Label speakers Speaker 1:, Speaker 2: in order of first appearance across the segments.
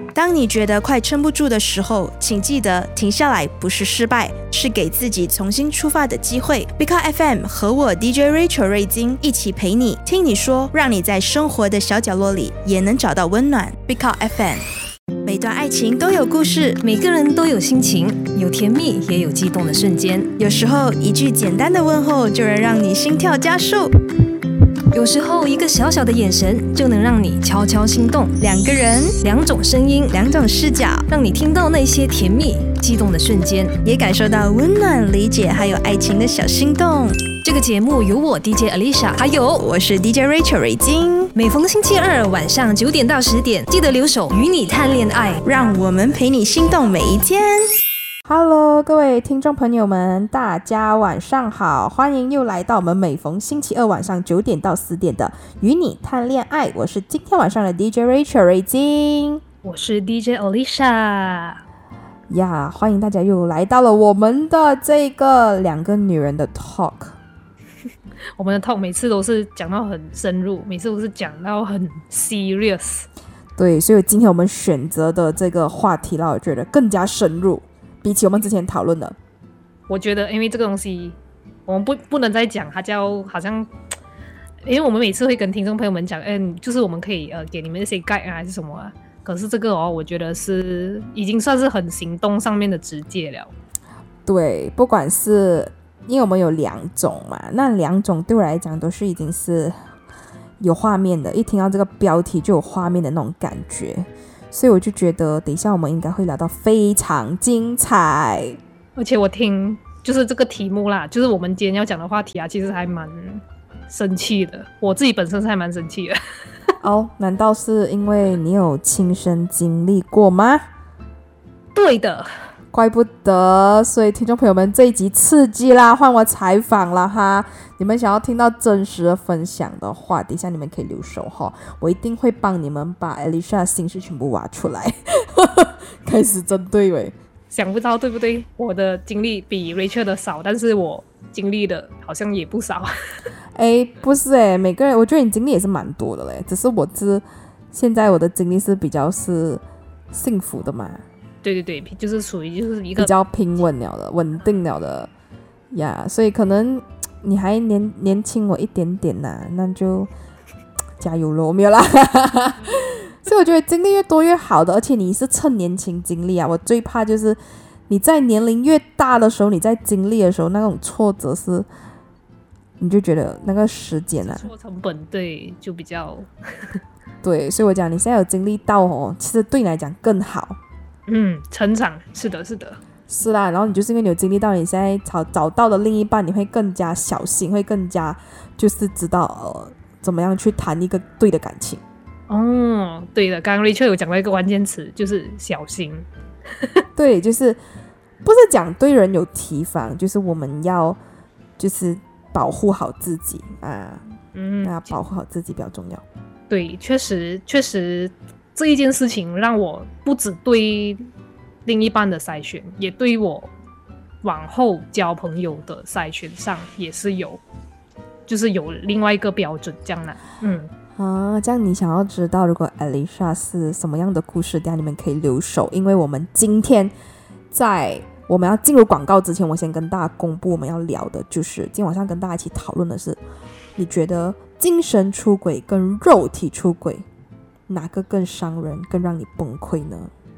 Speaker 1: 当你觉得快撑不住的时候，请记得停下来不是失败，是给自己重新出发的机会。Bika FM 和我 DJ Rachel 瑞金一起陪你，听你说，让你在生活的小角落里也能找到温暖。Bika FM， 每段爱情都有故事，
Speaker 2: 每个人都有心情，有甜蜜也有激动的瞬间。
Speaker 1: 有时候一句简单的问候就能让你心跳加速，
Speaker 2: 有时候一个小小的眼神就能让你悄悄心动。
Speaker 1: 两个人，
Speaker 2: 两种声音，
Speaker 1: 两种视角，
Speaker 2: 让你听到那些甜蜜激动的瞬间，
Speaker 1: 也感受到温暖、理解还有爱情的小心动。
Speaker 2: 这个节目由我 DJ Alicia， 还有
Speaker 1: 我是 DJ Rachel 瑞金。
Speaker 2: 每逢星期二晚上9点到10点，记得留守与你谈恋爱，
Speaker 1: 让我们陪你心动每一天。Hello， 各位听众朋友们，大家晚上好，欢迎又来到我们每逢星期二晚上9点到10点的与你谈恋爱。我是今天晚上的 DJ Rachel 瑞金，
Speaker 2: 我是 DJ Alicia。
Speaker 1: 呀，欢迎大家又来到了我们的这个两个女人的 talk。
Speaker 2: 我们的 talk 每次都是讲到很深入，每次都是讲到很 serious。
Speaker 1: 对，所以今天我们选择的这个话题让我觉得更加深入，比起我们之前讨论的。
Speaker 2: 我觉得因为这个东西我们不能再讲，它叫好像，因为我们每次会跟听众朋友们讲，就是我们可以给你们一些 guide 啊还是什么啊，可是这个我觉得是已经算是很行动上面的直接了。
Speaker 1: 对，不管是因为我们有两种嘛，那两种对我来讲都是已经是有画面的，一听到这个标题就有画面的那种感觉，所以我就觉得等一下我们应该会聊到非常精彩。
Speaker 2: 而且我听就是这个题目啦，就是我们今天要讲的话题啊，其实还蛮生气的，我自己本身是还蛮生气的。
Speaker 1: 难道是因为你有亲身经历过吗？
Speaker 2: 对的，
Speaker 1: 怪不得，所以听众朋友们这一集刺激啦，换我采访啦哈！你们想要听到真实的分享的话，等一下你们可以留守哈，我一定会帮你们把 Alicia 的心事全部挖出来。开始针对喂，
Speaker 2: 想不到对不对？我的经历比 Rachel 的少，但是我经历的好像也不少。
Speaker 1: 不是每个人，我觉得你经历也是蛮多的嘞，只是现在我的经历是比较是幸福的嘛。
Speaker 2: 对，就是属于就是一个
Speaker 1: 比较平稳了的、稳定了的呀，所以可能你还年轻我一点点呐，那就加油咯，没有啦。所以我觉得经历越多越好的，而且你是趁年轻经历啊。我最怕就是你在年龄越大的时候，你在经历的时候那种挫折是，你就觉得那个时间啊，
Speaker 2: 做成本对就比较
Speaker 1: 对，所以我讲你现在有经历到其实对你来讲更好。
Speaker 2: 成长是啦，
Speaker 1: 然后你就是因为你有经历到，你现在找到的另一半，你会更加小心，会更加就是知道怎么样去谈一个对的感情。
Speaker 2: 对的，刚刚 Rachel 有讲到一个关键词，就是小心。
Speaker 1: 对，就是不是讲对人有提防，就是我们要就是保护好自己啊。那保护好自己比较重要。
Speaker 2: 对，确实这一件事情让我不只对另一半的筛选，也对我往后交朋友的筛选上也是就是有另外一个标准这样啦。
Speaker 1: 这样你想要知道如果 Alicia 是什么样的故事，等下你们可以留守，因为我们今天在我们要进入广告之前，我先跟大家公布我们要聊的就是今天晚上跟大家一起讨论的是，你觉得精神出轨跟肉体出轨哪个更伤人，更让你崩溃呢？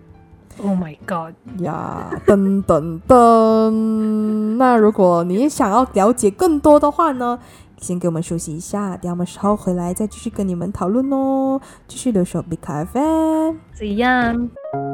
Speaker 2: Oh my god
Speaker 1: 呀，噔噔噔。那如果你想要了解更多的话呢，先给我们休息一下，等下我们稍后回来再继续跟你们讨论哦，继续留守 Bika FM。
Speaker 2: 这样